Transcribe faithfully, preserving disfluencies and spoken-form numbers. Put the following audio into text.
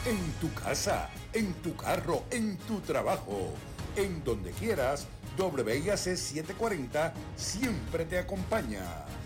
en tu casa, en tu carro, en tu trabajo, en donde quieras, W I A C setecientos cuarenta siempre te acompaña.